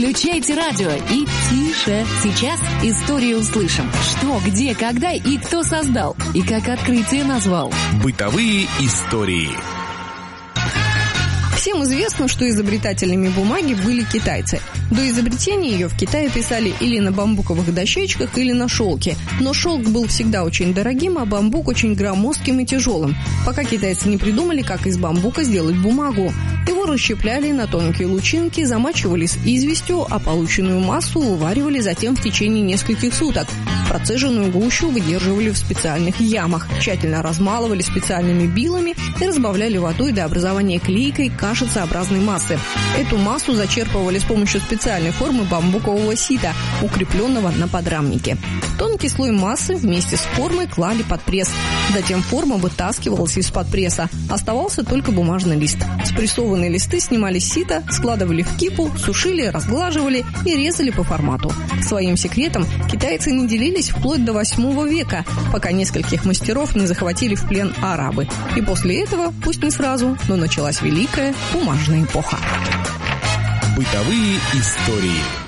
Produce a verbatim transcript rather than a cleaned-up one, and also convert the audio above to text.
Включайте радио и тише. Сейчас историю услышим. Что, где, когда и кто создал, и как открытие назвал. Бытовые истории. Всем известно, что изобретателями бумаги были китайцы. До изобретения ее в Китае писали или на бамбуковых дощечках, или на шелке. Но шелк был всегда очень дорогим, а бамбук очень громоздким и тяжелым, пока китайцы не придумали, как из бамбука сделать бумагу. Его расщепляли на тонкие лучинки, замачивали с известью, а полученную массу уваривали затем в течение нескольких суток. Процеженную гущу выдерживали в специальных ямах, тщательно размалывали специальными билами и разбавляли водой до образования клейкой кашицеобразной массы. Эту массу зачерпывали с помощью специальной формы бамбукового сита, укрепленного на подрамнике. Тонкий слой массы вместе с формой клали под пресс. Затем форма вытаскивалась из-под пресса. Оставался только бумажный лист. Спрессованные листы снимали с сита, складывали в кипу, сушили, разглаживали и резали по формату. Своим секретом китайцы не делились вплоть до восьмого века, пока нескольких мастеров не захватили в плен арабы. И после этого, пусть не сразу, но началась великая бумажная эпоха. Бытовые истории.